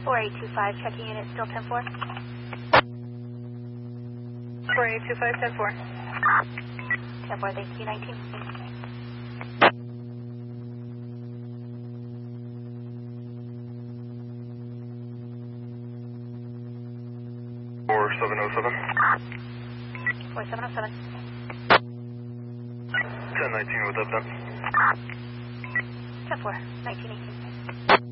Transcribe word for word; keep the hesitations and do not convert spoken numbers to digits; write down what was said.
four eight two five, checking unit, still ten four. four eight two five, ten four. ten four, thank you, nineteen. four seven oh seven. four seven oh seven. ten nineteen with up then. ten four, nineteen eighteen.